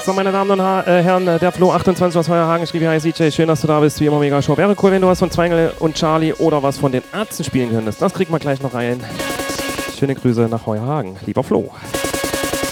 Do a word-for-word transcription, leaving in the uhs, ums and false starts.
So, meine Damen und ha äh, Herren, der Flo achtundzwanzig aus Heuerhagen schrieb, hi C J, schön, dass du da bist, wie immer mega Show. Wäre cool, wenn du was von Zwangel und Charlie oder was von den Ärzten spielen könntest. Das kriegt man gleich noch rein. Schöne Grüße nach Heuerhagen, lieber Flo.